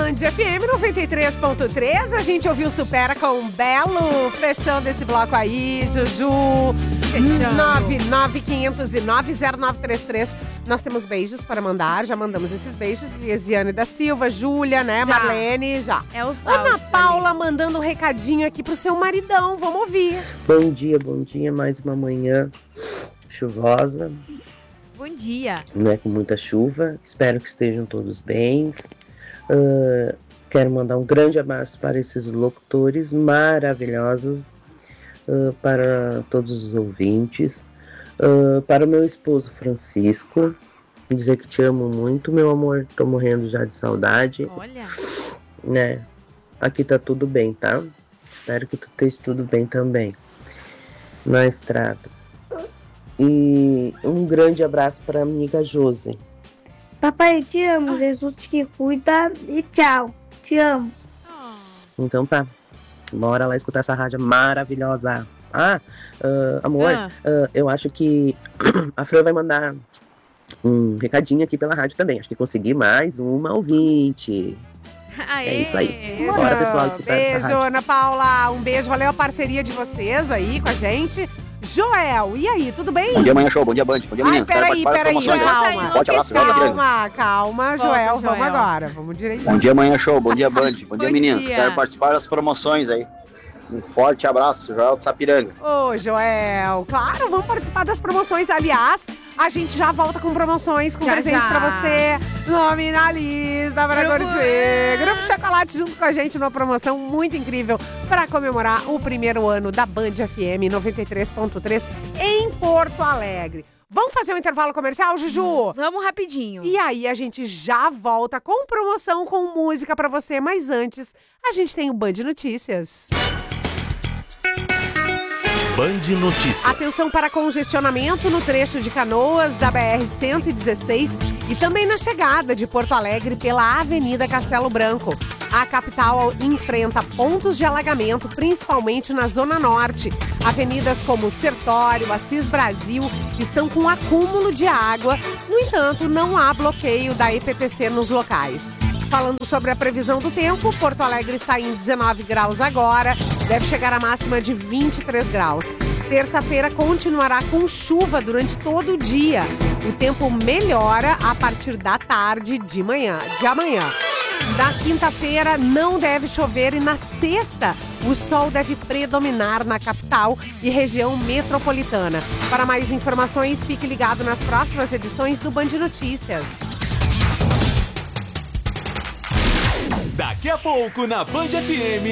Band FM 93.3. A gente ouviu Supera com um Belo. Fechando esse bloco aí, Juju. Fechando. 995090933. Nós temos beijos para mandar. Já mandamos esses beijos. Liesiane da Silva, Júlia, né? Já. Marlene, já. É os Ana Paula ali, mandando um recadinho aqui pro seu maridão. Vamos ouvir. Bom dia. Mais uma manhã chuvosa. Bom dia. Né, com muita chuva. Espero que estejam todos bem. Quero mandar um grande abraço para esses locutores maravilhosos, para todos os ouvintes, para o meu esposo Francisco, dizer que te amo muito, meu amor, tô morrendo já de saudade. Olha. Né, aqui tá tudo bem, tá? Espero que tu esteja tudo bem também na estrada. E um grande abraço para a amiga Josi. Papai, eu te amo. Jesus te cuida e tchau. Te amo. Então tá. Bora lá escutar essa rádio maravilhosa. Amor, eu acho que a Fran vai mandar um recadinho aqui pela rádio também. Acho que consegui mais uma ouvinte. Aê. É isso aí. Bora, pessoal, escutar essa Beijo, rádio. Ana Paula. Um beijo. Valeu a parceria de vocês aí com a gente. Joel, e aí, tudo bem? Bom dia, manhã show. Bom dia, Band. Bom dia, meninas. Peraí, calma. Forte abraço, Calma, Joel, vamos agora. Vamos direitinho. Bom dia, manhã show. Bom dia, Band. Bom dia, Bom meninas. dia. Quero participar das promoções aí. Um forte abraço, Joel de Sapiranga. Ô, Joel, claro, vamos participar das promoções. Aliás, a gente já volta com promoções, com presentes pra você. Nominalista para curtir. Grupo Chocolate junto com a gente numa promoção muito incrível para comemorar o primeiro ano da Band FM 93.3 em Porto Alegre. Vamos fazer um intervalo comercial, Juju? Vamos rapidinho. E aí a gente já volta com promoção, com música pra você. Mas antes, a gente tem o Band Notícias. Band Notícias. Atenção para congestionamento no trecho de Canoas da BR-116 e também na chegada de Porto Alegre pela Avenida Castelo Branco. A capital enfrenta pontos de alagamento, principalmente na Zona Norte. Avenidas como Sertório, Assis Brasil estão com acúmulo de água. No entanto, não há bloqueio da EPTC nos locais. Falando sobre a previsão do tempo, Porto Alegre está em 19 graus agora, deve chegar a máxima de 23 graus. Terça-feira continuará com chuva durante todo o dia. O tempo melhora a partir da tarde de amanhã. Na quinta-feira não deve chover e na sexta o sol deve predominar na capital e região metropolitana. Para mais informações, fique ligado nas próximas edições do Band Notícias. Daqui a pouco na Band FM,